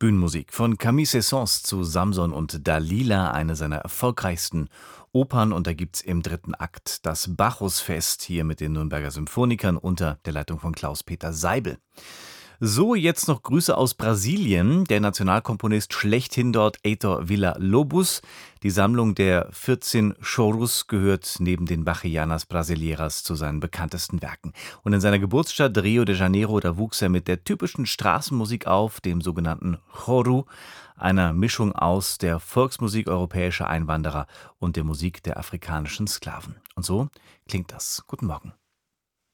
Bühnenmusik von Camille Saint-Saëns zu Samson und Dalila, eine seiner erfolgreichsten Opern. Und da gibt's im dritten Akt das Bacchusfest hier mit den Nürnberger Symphonikern unter der Leitung von Klaus-Peter Seibel. So, jetzt noch Grüße aus Brasilien. Der Nationalkomponist schlechthin dort, Heitor Villa-Lobos. Die Sammlung der 14 Chorus gehört neben den Bachianas Brasileiras zu seinen bekanntesten Werken. Und in seiner Geburtsstadt Rio de Janeiro, da wuchs er mit der typischen Straßenmusik auf, dem sogenannten Choru, einer Mischung aus der Volksmusik europäischer Einwanderer und der Musik der afrikanischen Sklaven. Und so klingt das. Guten Morgen.